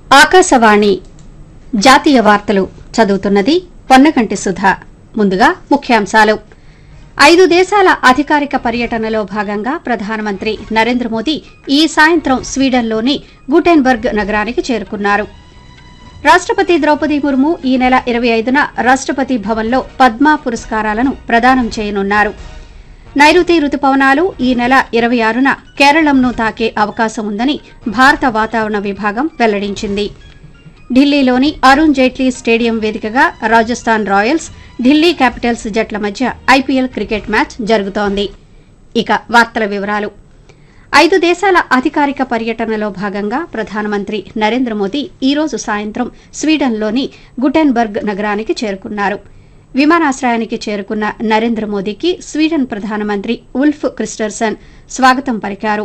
ఆకాశవాణి జాతీయ వార్తలు చదువుతున్నది పొన్నగంటి సుధా. ముందుగా ముఖ్యాంశాలు. 5 దేశాల అధికారిక పర్యటనలో భాగంగా ప్రధానమంత్రి నరేంద్ర మోదీ ఈ సాయంత్రం స్వీడన్లోని గుటెన్బర్గ్ నగరానికి చేరుకున్నారు. రాష్టపతి ద్రౌపది ముర్ము ఈ నెల 25న రాష్టపతి భవన్లో పద్మ పురస్కారాలను ప్రదానం చేయనున్నారు. నైరుతి రుతుపవనాలు ఈ నెల 26న కేరళంను తాకే అవకాశం ఉందని భారత వాతావరణ విభాగం వెల్లడించింది. ఢిల్లీలోని అరుణ్ జైట్లీ స్టేడియం వేదికగా రాజస్థాన్ రాయల్స్, ఢిల్లీ క్యాపిటల్స్ జట్ల మధ్య ఐపీఎల్ క్రికెట్ మ్యాచ్ జరుగుతోంది. ఇక వార్తల వివరాలు. 5 దేశాల అధికారిక పర్యటనలో భాగంగా ప్రధానమంత్రి నరేంద్ర మోదీ ఈ రోజు సాయంత్రం స్వీడన్లోని గుటెన్బర్గ్ నగరానికి చేరుకున్నారు. విమానాశ్రయానికి చేరుకున్న నరేంద్ర మోదీకి స్వీడన్ ప్రధానమంత్రి ఉల్ఫ్ క్రిస్టర్సన్ స్వాగతం పలికారు.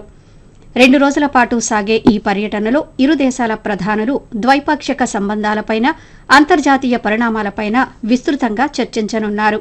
2 రోజుల పాటు సాగే ఈ పర్యటనలో ఇరు దేశాల ప్రధానులు ద్వైపాక్షిక సంబంధాలపైన, అంతర్జాతీయ పరిణామాలపైన విస్తృతంగా చర్చించనున్నారు.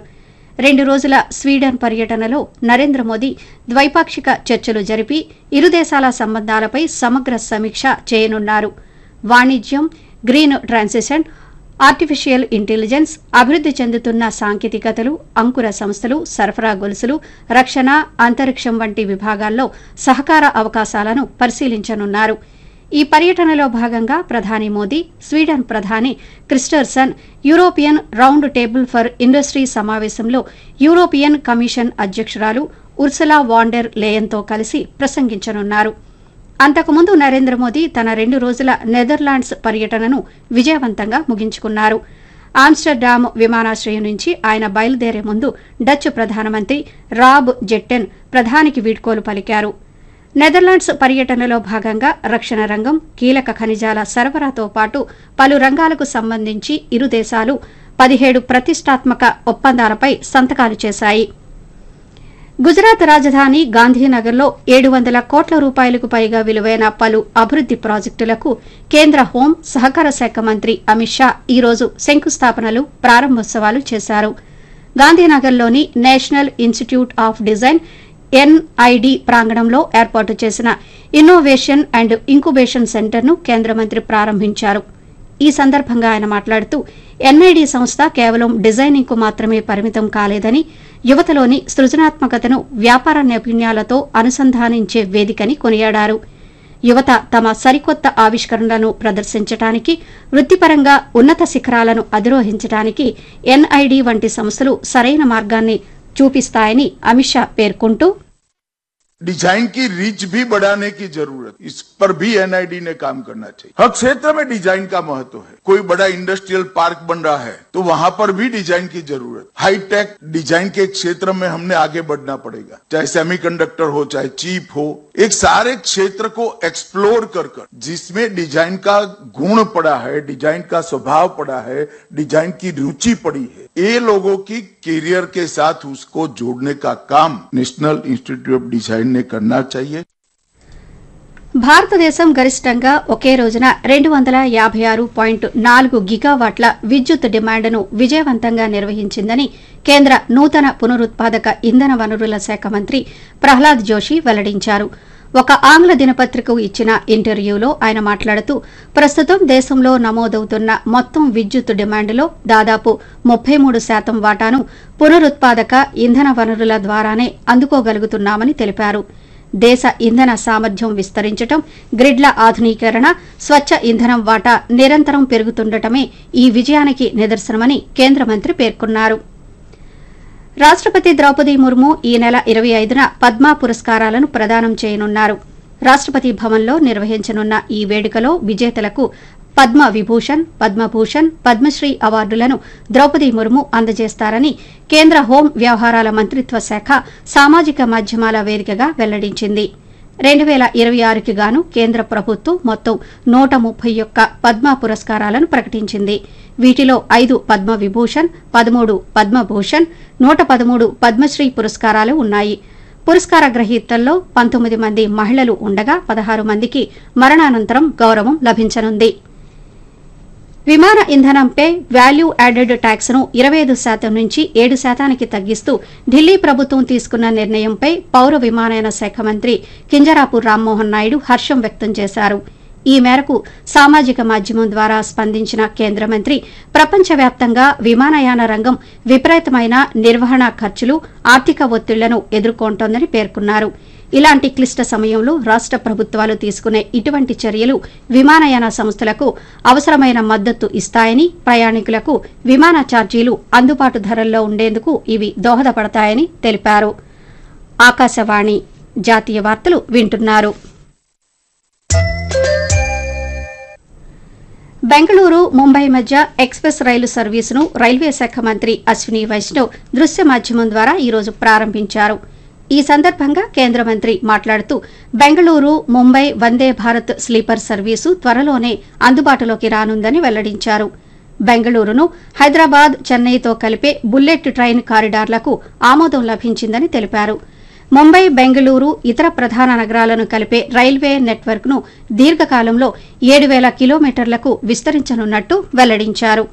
2 రోజుల స్వీడన్ పర్యటనలో నరేంద్ర మోదీ ద్వైపాక్షిక చర్చలు జరిపి ఇరు దేశాల సంబంధాలపై సమగ్ర సమీక్ష చేయనున్నారు. వాణిజ్యం, గ్రీన్ ట్రాన్సిషన్, ఆర్టిఫిషియల్ ఇంటెలిజెన్స్, అభివృద్ది చెందుతున్న సాంకేతికతలు, అంకుర సంస్థలు, సరఫరా గొలుసులు, రక్షణ, అంతరిక్షం వంటి విభాగాల్లో సహకార అవకాశాలను పరిశీలించనున్నారు. ఈ పర్యటనలో భాగంగా ప్రధాని మోదీ స్వీడన్ ప్రధాని Kristersson European round table for industry సమావేశంలో యూరోపియన్ కమిషన్ అధ్యక్షురాలు ఉర్సులా వాన్ డెర్ లేయన్తో కలిసి ప్రసంగించనున్నారు. అంతకుముందు నరేంద్ర మోదీ తన 2 రోజుల నెదర్లాండ్స్ పర్యటనను విజయవంతంగా ముగించుకున్నారు. ఆమ్స్టర్డామ్ విమానాశ్రయం నుంచి ఆయన బయలుదేరే ముందు డచ్ ప్రధానమంత్రి రాబ్ జెట్టెన్ ప్రధానికి వీడ్కోలు పలికారు. నెదర్లాండ్స్ పర్యటనలో భాగంగా రక్షణ రంగం, కీలక ఖనిజాల సరఫరాతో పాటు పలు రంగాలకు సంబంధించి ఇరు దేశాలు 17 ప్రతిష్టాత్మక ఒప్పందాలపై సంతకాలు చేశాయి. గుజరాత్ రాజధాని గాంధీనగర్లో 700 కోట్ల రూపాయలకు పైగా విలువైన పలు అభివృద్ది ప్రాజెక్టులకు కేంద్ర హోం, సహకార శాఖ మంత్రి అమిత్ షా ఈ రోజు శంకుస్థాపనలు, ప్రారంభోత్సవాలు చేశారు. గాంధీనగర్లోని national institute of design NID ప్రాంగణంలో ఏర్పాటు చేసిన ఇన్నోవేషన్ అండ్ ఇంక్యుబేషన్ సెంటర్ను కేంద్ర మంత్రి ప్రారంభించారు. ఈ సందర్భంగా ఆయన మాట్లాడుతూ ఎన్ఐడి సంస్థ కేవలం డిజైనింగ్కు మాత్రమే పరిమితం కాలేదని, యువతలోని సృజనాత్మకతను వ్యాపార నైపుణ్యాలతో అనుసంధానించే వేదికని కొనియాడారు. యువత తమ సరికొత్త ఆవిష్కరణలను ప్రదర్శించడానికి, వృత్తిపరంగా ఉన్నత శిఖరాలను అధిరోహించడానికి ఎన్ఐడి వంటి సంస్థలు సరైన మార్గాన్ని చూపిస్తాయని అమిత్ షా పేర్కొంటూ, डिजाइन की रीच भी बढ़ाने की जरूरत, इस पर भी एनआईडी ने काम करना चाहिए. हर क्षेत्र में डिजाइन का महत्व है. कोई बड़ा इंडस्ट्रियल पार्क बन रहा है तो वहां पर भी डिजाइन की जरूरत. हाईटेक डिजाइन के क्षेत्र में हमने आगे बढ़ना पड़ेगा, चाहे सेमीकंडक्टर हो, चाहे चिप हो. एक सारे क्षेत्र को एक्सप्लोर कर जिसमें डिजाइन का गुण पड़ा है, डिजाइन का स्वभाव पड़ा है, डिजाइन की रुचि पड़ी है, ये लोगों की कैरियर के साथ उसको जोड़ने का काम नेशनल इंस्टीट्यूट ऑफ डिजाइन ने करना चाहिए. భారతదేశం గరిష్టంగా ఒకే రోజున 256.4 గిగావాట్ల విద్యుత్ డిమాండ్ను విజయవంతంగా నిర్వహించిందని కేంద్ర నూతన పునరుత్పాదక ఇంధన వనరుల శాఖ మంత్రి ప్రహ్లాద్ జోషి వెల్లడించారు. ఒక ఆంగ్ల దినపత్రికకు ఇచ్చిన ఇంటర్వ్యూలో ఆయన మాట్లాడుతూ, ప్రస్తుతం దేశంలో నమోదవుతున్న మొత్తం విద్యుత్ డిమాండ్లో దాదాపు 33% వాటాను పునరుత్పాదక ఇంధన వనరుల ద్వారానే అందుకోగలుగుతున్నామని తెలిపారు. దేశ ఇంధన సామర్థ్యం విస్తరించడం, గ్రిడ్ల ఆధునీకరణ, స్వచ్ఛ ఇంధనం వాటా నిరంతరం పెరుగుతుండటమే ఈ విజయానికి నిదర్శనమని కేంద్ర మంత్రి పేర్కొన్నారు. రాష్టపతి ద్రౌపది ముర్ము ఈ నెల 25న పద్మ పురస్కారాలను ప్రదానం చేయనున్నారు. రాష్టపతి భవన్లో నిర్వహించనున్న ఈ వేడుకలో విజేతలకు పద్మ విభూషణ్, పద్మభూషణ్, పద్మశ్రీ అవార్డులను ద్రౌపది ముర్ము అందజేస్తారని కేంద్ర హోం వ్యవహారాల మంత్రిత్వ శాఖ సామాజిక మాధ్యమాల వేదికగా వెల్లడించింది. 2026కి గాను కేంద్ర ప్రభుత్వం మొత్తం 131 పద్మ పురస్కారాలను ప్రకటించింది. వీటిలో 5 పద్మ విభూషణ్, 13 పద్మభూషణ్, 113 పద్మశ్రీ పురస్కారాలు ఉన్నాయి. పురస్కార గ్రహీతల్లో 19 మంది మహిళలు ఉండగా 16 మందికి మరణానంతరం గౌరవం లభించనుంది. విమాన ఇంధనంపై వాల్యూ యాడెడ్ ట్యాక్స్ను 25% నుంచి 7%కి తగ్గిస్తూ ఢిల్లీ ప్రభుత్వం తీసుకున్న నిర్ణయంపై పౌర విమానయాన శాఖ మంత్రి కింజరాపు రామ్మోహన్ నాయుడు హర్షం వ్యక్తం చేశారు. ఈ మేరకు సామాజిక మాధ్యమం ద్వారా స్పందించిన కేంద్ర మంత్రి ప్రపంచవ్యాప్తంగా విమానయాన రంగం విపరీతమైన నిర్వహణ ఖర్చులు ఆర్థిక ఒత్తిళ్లను ఎదుర్కొంటోందని పేర్కొన్నారు. ఇలాంటి క్లిష్ట సమయంలో రాష్ట ప్రభుత్వాలు తీసుకునే ఇటువంటి చర్యలు విమానయాన సంస్థలకు అవసరమైన మద్దతు ఇస్తాయని, ప్రయాణికులకు విమాన ఛార్జీలు అందుబాటు ధరల్లో ఉండేందుకు ఇవి దోహదపడతాయని తెలిపారు. ఆకాశవాణి జాతీయ వార్తలు వింటున్నారు. బెంగళూరు ముంబై మధ్య ఎక్స్ప్రెస్ రైలు సర్వీసును రైల్వే శాఖ మంత్రి అశ్విని వైష్ణవ్ దృశ్య మాధ్యమం ద్వారా ఈరోజు ప్రారంభించారు. ఈ సందర్భంగా కేంద్ర మంత్రి మాట్లాడుతూ బెంగళూరు ముంబై వందే భారత్ స్లీపర్ సర్వీసు త్వరలోనే అందుబాటులోకి రానుందని వెల్లడించారు. బెంగళూరును హైదరాబాద్, చెన్నైతో కలిపే బుల్లెట్ ట్రైన్ కారిడార్లకు ఆమోదం లభించిందని తెలిపారు. ముంబై, బెంగళూరు, ఇతర ప్రధాన నగరాలను కలిపే రైల్వే నెట్వర్క్ను దీర్ఘకాలంలో 7,000 కిలోమీటర్లకు విస్తరించనున్నట్టు వెల్లడించారు.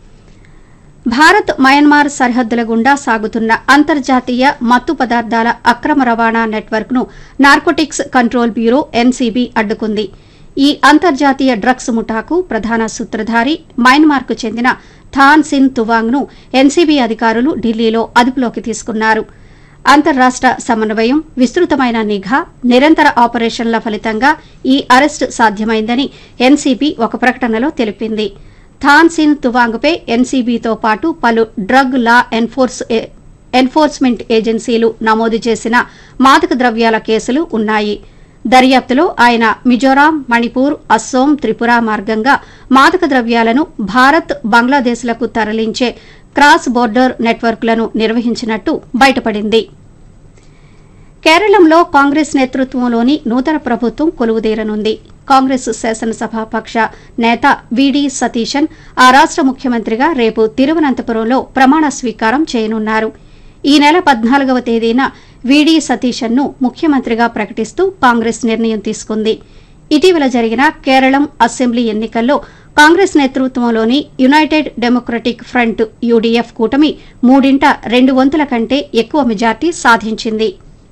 భారత్ మయన్మార్ సరిహద్దుల గుండా సాగుతున్న అంతర్జాతీయ మత్తు పదార్థాల అక్రమ రవాణా నెట్వర్క్ను నార్కోటిక్స్ కంట్రోల్ బ్యూరో ఎన్సీబీ అడ్డుకుంది. ఈ అంతర్జాతీయ డ్రగ్స్ ముఠాకు ప్రధాన సూత్రధారి మయన్మార్కు చెందిన థాన్ సిన్ తువాంగ్ను ఎన్సీబీ అధికారులు ఢిల్లీలో అదుపులోకి తీసుకున్నారు. అంతర్రాష్ట సమన్వయం, విస్తృతమైన నిఘా, నిరంతర ఆపరేషన్ల ఫలితంగా ఈ అరెస్టు సాధ్యమైందని ఎన్సీబీ ఒక ప్రకటనలో తెలిపింది. థాన్ సిన్ తువాంగ్పై ఎన్సీబీతో పాటు పలు డ్రగ్ లా ఎన్ఫోర్స్మెంట్ ఏజెన్సీలు నమోదు చేసిన మాదక ద్రవ్యాల కేసులు ఉన్నాయి. దర్యాప్తులో ఆయన మిజోరాం, మణిపూర్, అస్సోం, త్రిపుర మార్గంగా మాదక ద్రవ్యాలను భారత్, బంగ్లాదేశ్లకు తరలించే క్రాస్ బోర్డర్ నెట్వర్క్లను నిర్వహించినట్టు బయటపడింది. కేరళంలో కాంగ్రెస్ నేతృత్వంలోని నూతన ప్రభుత్వం కొలువుదీరనుంది. కాంగ్రెస్ శాసనసభాపక్ష నేత వీడీ సతీశన్ ఆ రాష్ట ముఖ్యమంత్రిగా రేపు తిరువనంతపురంలో ప్రమాణ స్వీకారం చేయనున్నారు. ఈ నెల 14వ తేదీన వీడీ సతీశన్ను ముఖ్యమంత్రిగా ప్రకటిస్తూ కాంగ్రెస్ నిర్ణయం తీసుకుంది. ఇటీవల జరిగిన కేరళం అసెంబ్లీ ఎన్నికల్లో కాంగ్రెస్ నేతృత్వంలోని యునైటెడ్ డెమోక్రటిక్ ఫ్రంట్ యూడీఎఫ్ కూటమి 3/2 కంటే ఎక్కువ మెజార్టీ సాధించింది.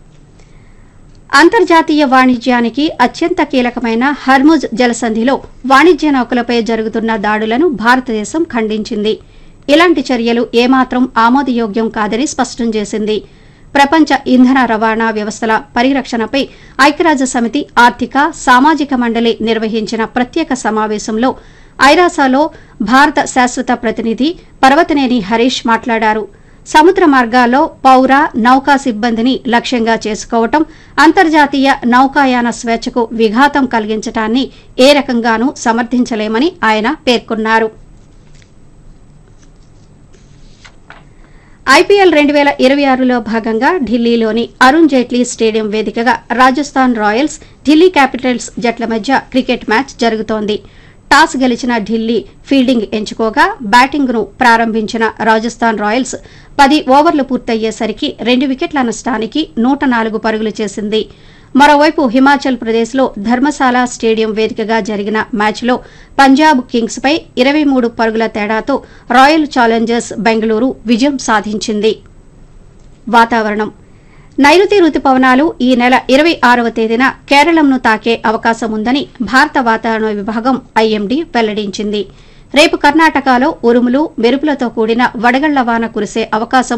అంతర్జాతీయ వాణిజ్యానికి అత్యంత కీలకమైన హర్ముజ్ జలసంధిలో వాణిజ్య నౌకలపై జరుగుతున్న దాడులను భారతదేశం ఖండించింది. ఇలాంటి చర్యలు ఏమాత్రం ఆమోదయోగ్యం కాదని స్పష్టం చేసింది. ప్రపంచ ఇంధన రవాణా వ్యవస్థల పరిరక్షణపై ఐక్యరాజ్యసమితి ఆర్థిక, సామాజిక మండలి నిర్వహించిన ప్రత్యేక సమావేశంలో ఐరాసాలో భారత శాశ్వత ప్రతినిధి పర్వతనేని హరీష్ మాట్లాడారు. సముద్ర మార్గాల్లో పౌర, నౌకా సిబ్బందిని లక్ష్యంగా చేసుకోవటం అంతర్జాతీయ నౌకాయాన స్వేచ్ఛకు విఘాతం కలిగించడాన్ని ఏ రకంగానూ సమర్థించలేమని ఆయన పేర్కొన్నారు. ఐపీఎల్ 2026లో భాగంగా ఢిల్లీలోని అరుణ్ జైట్లీ స్టేడియం వేదికగా రాజస్థాన్ రాయల్స్, ఢిల్లీ క్యాపిటల్స్ జట్ల మధ్య క్రికెట్ మ్యాచ్ జరుగుతోంది. టాస్ గెలిచిన ఢిల్లీ ఫీల్డింగ్ ఎంచుకోగా బ్యాటింగ్ను ప్రారంభించిన రాజస్థాన్ రాయల్స్ 10 ఓవర్లు పూర్తయ్యేసరికి 2 వికెట్ల నష్టానికి 104 పరుగులు చేసింది. మరోవైపు హిమాచల్ ప్రదేశ్లో ధర్మశాల స్టేడియం వేదికగా జరిగిన మ్యాచ్లో పంజాబ్ కింగ్స్పై 23 పరుగుల తేడాతో రాయల్ ఛాలెంజర్స్ బెంగళూరు విజయం సాధించింది. వాతావరణం. నైరుతి రుతుపవనాలు ఈ నెల 26వ తేదీన కేరళంను తాకే అవకాశం ఉందని భారత వాతావరణ విభాగం ఐఎండీ వెల్లడించింది. రేపు కర్ణాటకలో ఉరుములు, మెరుపులతో కూడిన వడగళ్ల వాన కురిసే అవకాశం